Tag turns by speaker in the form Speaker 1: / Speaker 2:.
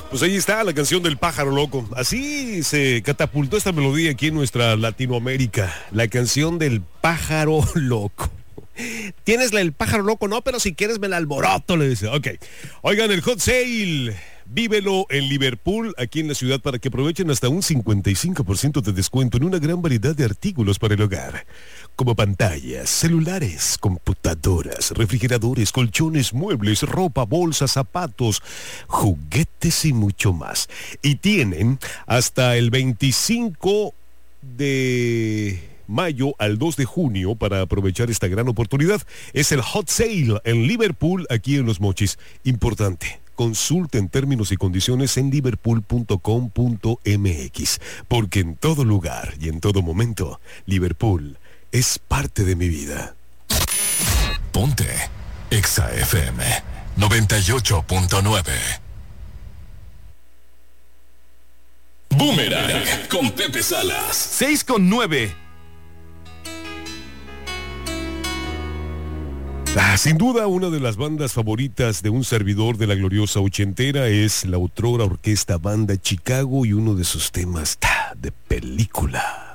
Speaker 1: Pues ahí está la canción del pájaro loco. Así se catapultó esta melodía aquí en nuestra Latinoamérica. La canción del pájaro loco. Tienes el pájaro loco, no, pero si quieres me la alboroto, le dice. Ok. Oigan, el hot sale. Vívelo en Liverpool, aquí en la ciudad, para que aprovechen hasta un 55% de descuento en una gran variedad de artículos para el hogar, como pantallas, celulares, computadoras, refrigeradores, colchones, muebles, ropa, bolsas, zapatos, juguetes y mucho más. Y tienen hasta el 25 de mayo al 2 de junio para aprovechar esta gran oportunidad. Es el hot sale en Liverpool, aquí en Los Mochis. Importante. Consulten términos y condiciones en liverpool.com.mx, porque en todo lugar y en todo momento, Liverpool es parte de mi vida.
Speaker 2: Ponte Exa FM 98.9. Boomerang con Pepe Salas.
Speaker 3: 6.9.
Speaker 1: Sin duda, una de las bandas favoritas de un servidor de la gloriosa ochentera es la otrora orquesta Banda Chicago y uno de sus temas de película.